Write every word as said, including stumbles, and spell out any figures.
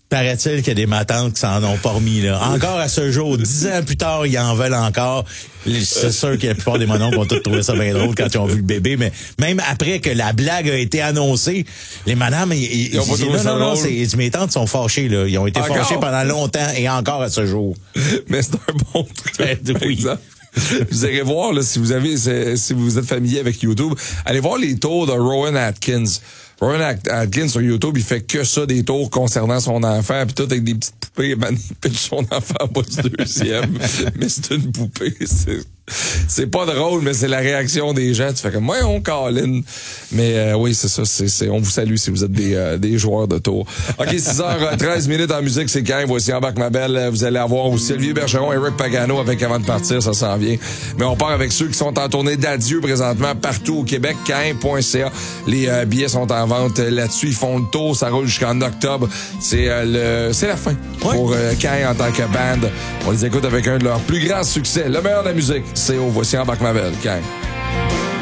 Paraît-il qu'il y a des matantes qui s'en ont pas remis, là. Encore à ce jour, dix ans plus tard, ils en veulent encore. C'est sûr que la plupart des mononcles ont tous trouvé ça bien drôle quand ils ont vu le bébé, mais même après que la blague a été annoncée, les madames, ils, ils, ils ont pas ils trouvé non, ça non, non, drôle. c'est, mes tantes sont fâchées, là. Ils ont été Encore? fâchés pendant longtemps et encore à ce jour. Mais c'est un bon truc. Oui. Exemple. Vous irez voir, là, si vous avez, si vous êtes familier avec YouTube, allez voir les tours de Rowan Atkins. Rowan Atkins sur YouTube, il fait que ça, des tours concernant son enfant, puis tout avec des petites poupées, man, il pitch son enfant en bas du deuxième. Mais c'est une poupée, c'est, c'est pas drôle, mais c'est la réaction des gens. Tu fais comme, moi, on Colin. Mais euh, oui, c'est ça, c'est, c'est, on vous salue si vous êtes des, euh, des joueurs de tours. OK, six heures treize minutes en musique, c'est quand voici Embarque ma belle. Vous allez avoir aussi Olivier Bergeron et Rick Pagano avec Avant de partir, ça s'en vient. Mais on part avec ceux qui sont en tournée d'adieu présentement partout au Québec, cain point c a. Les euh, billets sont en vente là-dessus, ils font le tour, ça roule jusqu'en octobre. C'est euh, le c'est la fin ouais. pour euh, Cain en tant que band. On les écoute avec un de leurs plus grands succès, le meilleur de la musique. C'est au Voici Embarque ma belle, Cain.